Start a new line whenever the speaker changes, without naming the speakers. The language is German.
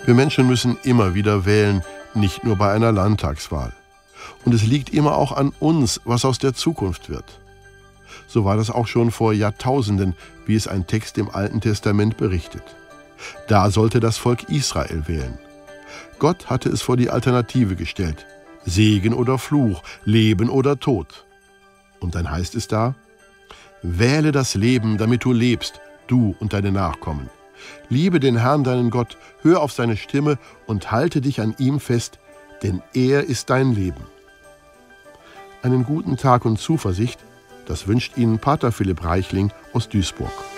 Wir Menschen müssen immer wieder wählen, nicht nur bei einer Landtagswahl. Und es liegt immer auch an uns, was aus der Zukunft wird. So war das auch schon vor Jahrtausenden, wie es ein Text im Alten Testament berichtet. Da sollte das Volk Israel wählen. Gott hatte es vor die Alternative gestellt: Segen oder Fluch, Leben oder Tod. Und dann heißt es da: Wähle das Leben, damit du lebst, du und deine Nachkommen. Liebe den Herrn, deinen Gott, hör auf seine Stimme und halte dich an ihm fest, denn er ist dein Leben. Einen guten Tag und Zuversicht, das wünscht Ihnen Pater Philipp Reichling aus Duisburg.